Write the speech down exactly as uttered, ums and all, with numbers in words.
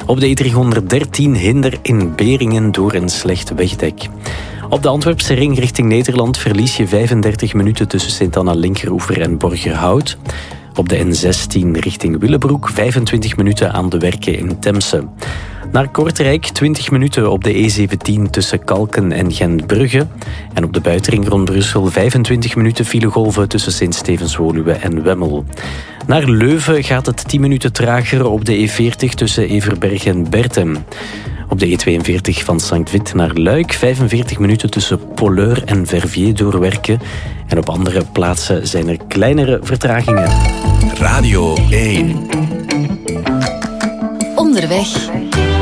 Op de E driehonderddertien hinder in Beringen door een slecht wegdek. Op de Antwerpse ring richting Nederland verlies je vijfendertig minuten tussen Sint-Anna-Linkeroever en Borgerhout. Op de N zestien richting Willebroek vijfentwintig minuten aan de Werken in Temse. Naar Kortrijk twintig minuten op de E zeventien tussen Kalken en Gentbrugge. En op de buitenring rond Brussel vijfentwintig minuten filegolven tussen Sint-Stevens-Woluwe en Wemmel. Naar Leuven gaat het tien minuten trager op de E veertig tussen Everberg en Bertem. Op de E tweeënveertig van Sankt-Vith naar Luik vijfenveertig minuten tussen Polleur en Verviers doorwerken. En op andere plaatsen zijn er kleinere vertragingen. Radio één. Onderweg.